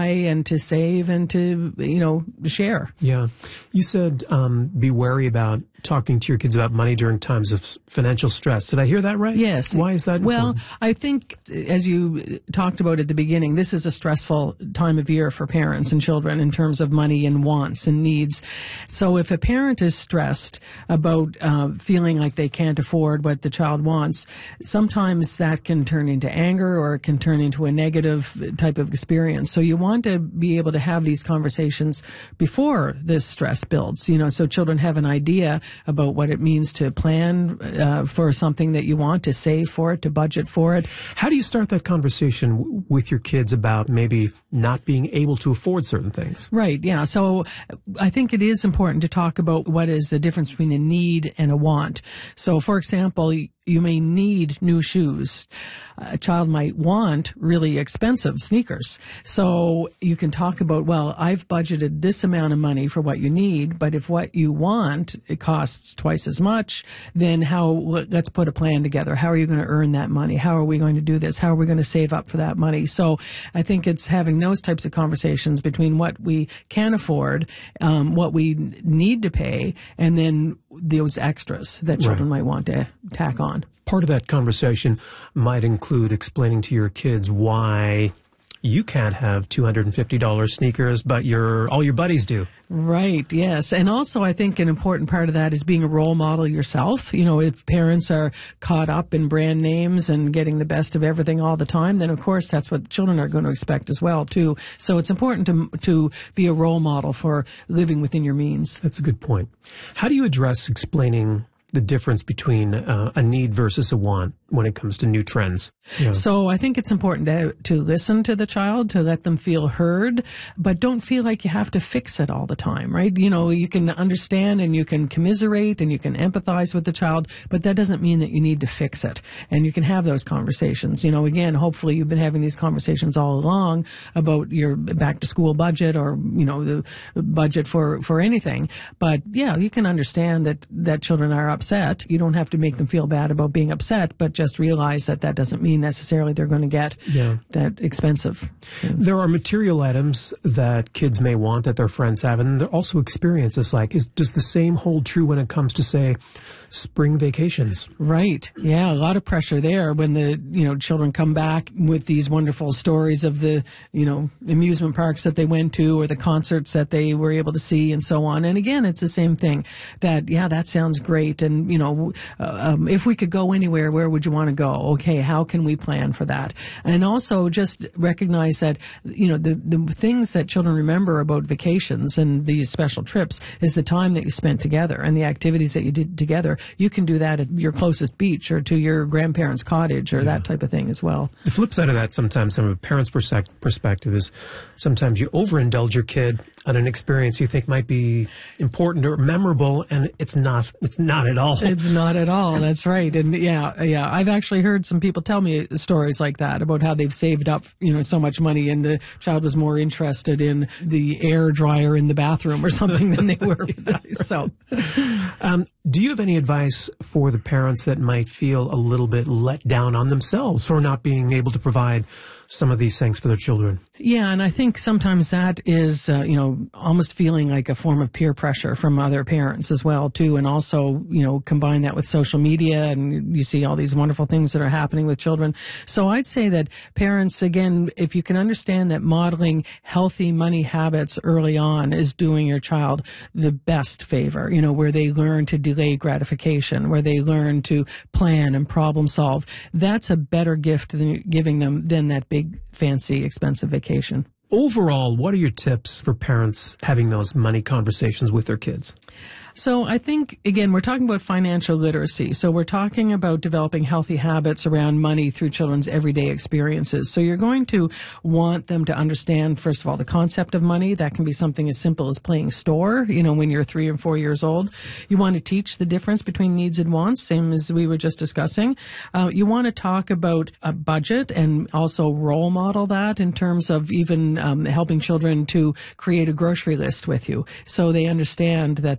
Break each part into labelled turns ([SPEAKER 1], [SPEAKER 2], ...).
[SPEAKER 1] and to save and to, share.
[SPEAKER 2] Yeah. You said be wary about talking to your kids about money during times of financial stress. Did I hear that right?
[SPEAKER 1] Yes.
[SPEAKER 2] Why is that important?
[SPEAKER 1] Well, I think, as you talked about at the beginning, this is a stressful time of year for parents and children in terms of money and wants and needs. So if a parent is stressed about feeling like they can't afford what the child wants, sometimes that can turn into anger or it can turn into a negative type of experience. So you want to be able to have these conversations before this stress builds, so children have an idea about what it means to plan for something that you want, to save for it, to budget for it.
[SPEAKER 2] How do you start that conversation with your kids about maybe not being able to afford certain things?
[SPEAKER 1] Right, yeah. So I think it is important to talk about what is the difference between a need and a want. So, for example, you may need new shoes. A child might want really expensive sneakers. So you can talk about, well, I've budgeted this amount of money for what you need, but if what you want, it costs twice as much, then let's put a plan together. How are you going to earn that money? How are we going to do this? How are we going to save up for that money? So I think it's having those types of conversations between what we can afford, what we need to pay, and then those extras that children might want to tack on.
[SPEAKER 2] Part of that conversation might include explaining to your kids why you can't have $250 sneakers, but all your buddies do.
[SPEAKER 1] Right, yes. And also I think an important part of that is being a role model yourself. If parents are caught up in brand names and getting the best of everything all the time, then of course that's what children are going to expect as well, too. So it's important to be a role model for living within your means.
[SPEAKER 2] That's a good point. How do you address explaining the difference between a need versus a want when it comes to new trends? Yeah.
[SPEAKER 1] So I think it's important to listen to the child, to let them feel heard, but don't feel like you have to fix it all the time, right? You can understand and you can commiserate and you can empathize with the child, but that doesn't mean that you need to fix it. And you can have those conversations. Again, hopefully you've been having these conversations all along about your back to school budget or, the budget for anything. But yeah, you can understand that children are upset. You don't have to make them feel bad about being upset, but just realize that doesn't mean necessarily they're going to get that expensive.
[SPEAKER 2] There are material items that kids may want that their friends have, and there are also experiences does the same hold true when it comes to, say, spring vacations?
[SPEAKER 1] Right. Yeah, a lot of pressure there when the, children come back with these wonderful stories of the, amusement parks that they went to or the concerts that they were able to see and so on. And again, it's the same thing that sounds great. And, if we could go anywhere, where would you want to go? Okay, how can we plan for that? And also just recognize that, the things that children remember about vacations and these special trips is the time that you spent together and the activities that you did together. You can do that at your closest beach or to your grandparents' cottage or that type of thing as well.
[SPEAKER 2] The flip side of that sometimes from a parent's perspective is sometimes you overindulge your kid on an experience you think might be important or memorable, and it's not at all.
[SPEAKER 1] It's not at all. That's right. And yeah. I've actually heard some people tell me stories like that about how they've saved up, so much money and the child was more interested in the air dryer in the bathroom or something than they were. So,
[SPEAKER 2] do you have any advice for the parents that might feel a little bit let down on themselves for not being able to provide some of these things for their children?
[SPEAKER 1] Yeah, and I think sometimes that is, almost feeling like a form of peer pressure from other parents as well, too. And also, combine that with social media and you see all these wonderful things that are happening with children. So I'd say that parents, again, if you can understand that modeling healthy money habits early on is doing your child the best favor, where they learn to delay gratification, where they learn to plan and problem solve, that's a better gift than giving them than that big, fancy, expensive vacation.
[SPEAKER 2] Overall, what are your tips for parents having those money conversations with their kids?
[SPEAKER 1] So I think, again, we're talking about financial literacy. So we're talking about developing healthy habits around money through children's everyday experiences. So you're going to want them to understand, first of all, the concept of money. That can be something as simple as playing store, when you're 3 and 4 years old. You want to teach the difference between needs and wants, same as we were just discussing. You want to talk about a budget and also role model that in terms of even helping children to create a grocery list with you. So they understand that there's a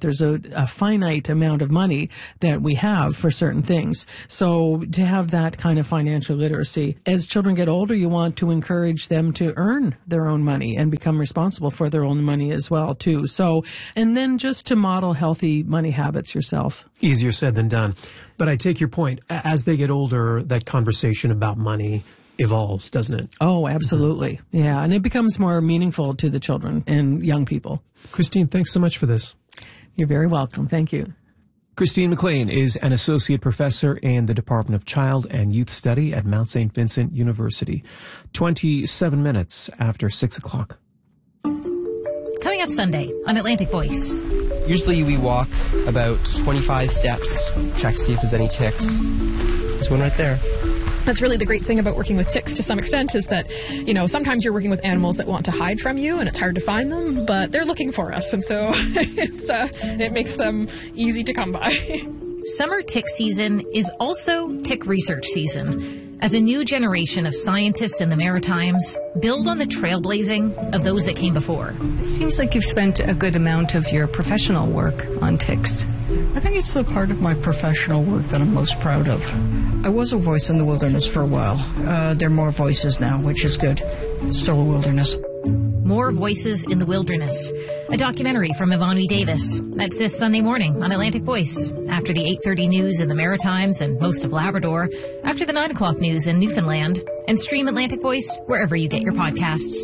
[SPEAKER 1] a finite amount of money that we have for certain things. So to have that kind of financial literacy, as children get older, you want to encourage them to earn their own money and become responsible for their own money as well, too. So, and then just to model healthy money habits yourself.
[SPEAKER 2] Easier said than done. But I take your point. As they get older, that conversation about money evolves, doesn't it?
[SPEAKER 1] Oh, absolutely. Mm-hmm. Yeah. And it becomes more meaningful to the children and young people.
[SPEAKER 2] Christine, thanks so much for this.
[SPEAKER 1] You're very welcome. Thank you.
[SPEAKER 3] Christine McLean is an associate professor in the Department of Child and Youth Study at Mount St. Vincent University. 27 minutes after 6 o'clock.
[SPEAKER 4] Coming up Sunday on Atlantic Voice.
[SPEAKER 5] Usually we walk about 25 steps, check to see if there's any ticks. There's one right there.
[SPEAKER 6] That's really the great thing about working with ticks to some extent is that, sometimes you're working with animals that want to hide from you and it's hard to find them, but they're looking for us. And so it makes them easy to come by.
[SPEAKER 4] Summer tick season is also tick research season. As a new generation of scientists in the Maritimes build on the trailblazing of those that came before.
[SPEAKER 7] It seems like you've spent a good amount of your professional work on ticks.
[SPEAKER 8] I think it's the part of my professional work that I'm most proud of. I was a voice in the wilderness for a while. There are more voices now, which is good. It's still a wilderness.
[SPEAKER 4] More Voices in the Wilderness, a documentary from Ivani Davis. That's this Sunday morning on Atlantic Voice, after the 8:30 news in the Maritimes and most of Labrador, after the 9 o'clock news in Newfoundland, and stream Atlantic Voice wherever you get your podcasts.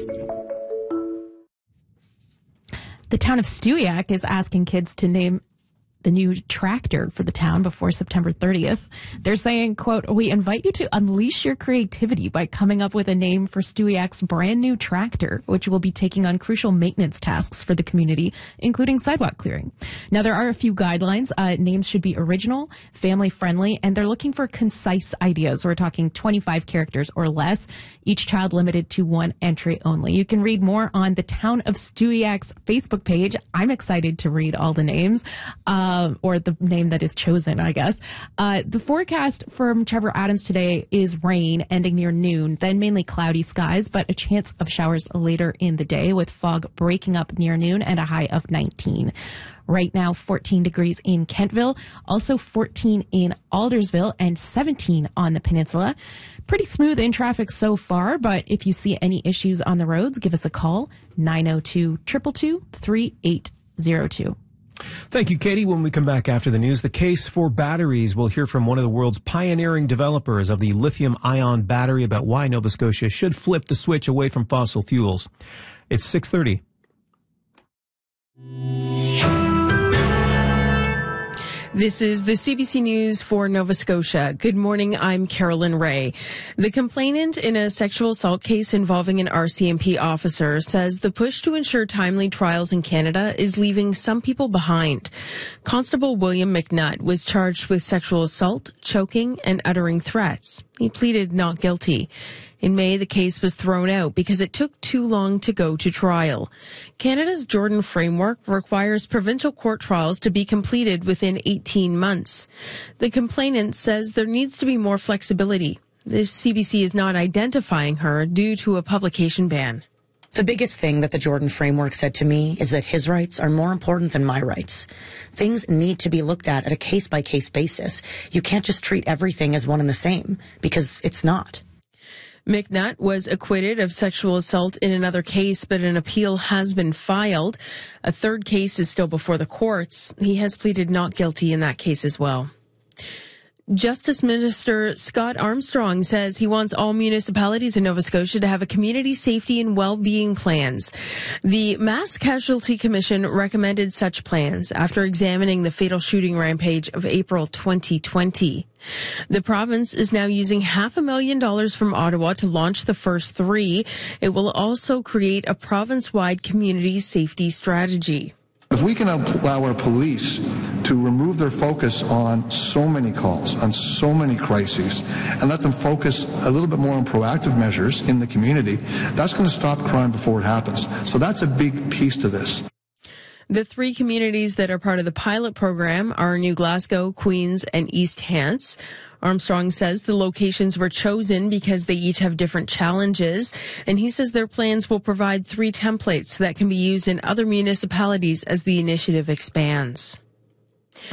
[SPEAKER 9] The town of Stewiacke is asking kids to name the new tractor for the town before September 30th. They're saying, quote, "We invite you to unleash your creativity by coming up with a name for Stewiacke's brand new tractor, which will be taking on crucial maintenance tasks for the community, including sidewalk clearing." Now, there are a few guidelines. Names should be original, family friendly, and they're looking for concise ideas. We're talking 25 characters or less, each child limited to one entry only. You can read more on the Town of Stewiacke's Facebook page. I'm excited to read all the names. Or the name that is chosen, I guess. The forecast from Trevor Adams today is rain ending near noon, then mainly cloudy skies, but a chance of showers later in the day with fog breaking up near noon and a high of 19. Right now, 14 degrees in Kentville, also 14 in Aldersville, and 17 on the peninsula. Pretty smooth in traffic so far, but if you see any issues on the roads, give us a call, 902-222-3802.
[SPEAKER 3] Thank you, Katie. When we come back after the news, the case for batteries. We'll hear from one of the world's pioneering developers of the lithium-ion battery about why Nova Scotia should flip the switch away from fossil fuels. It's 6:30.
[SPEAKER 10] This is the CBC News for Nova Scotia. Good morning, I'm Carolyn Ray. The complainant in a sexual assault case involving an RCMP officer says the push to ensure timely trials in Canada is leaving some people behind. Constable William McNutt was charged with sexual assault, choking, and uttering threats. He pleaded not guilty. In May, the case was thrown out because it took too long to go to trial. Canada's Jordan framework requires provincial court trials to be completed within 18 months. The complainant says there needs to be more flexibility. The CBC is not identifying her due to a publication ban.
[SPEAKER 11] The biggest thing that the Jordan framework said to me is that his rights are more important than my rights. Things need to be looked at a case-by-case basis. You can't just treat everything as one and the same, because it's not.
[SPEAKER 10] McNutt was acquitted of sexual assault in another case, but an appeal has been filed. A third case is still before the courts. He has pleaded not guilty in that case as well. Justice Minister Scott Armstrong says he wants all municipalities in Nova Scotia to have a community safety and well-being plans. The Mass Casualty Commission recommended such plans after examining the fatal shooting rampage of April 2020. The province is now using $500,000 from Ottawa to launch the first 3. It will also create a province-wide community safety strategy.
[SPEAKER 12] If we can allow our police to remove their focus on so many calls, on so many crises, and let them focus a little bit more on proactive measures in the community, that's going to stop crime before it happens. So that's a big piece to this.
[SPEAKER 10] The 3 communities that are part of the pilot program are New Glasgow, Queens, and East Hants. Armstrong says the locations were chosen because they each have different challenges, and he says their plans will provide 3 templates that can be used in other municipalities as the initiative expands.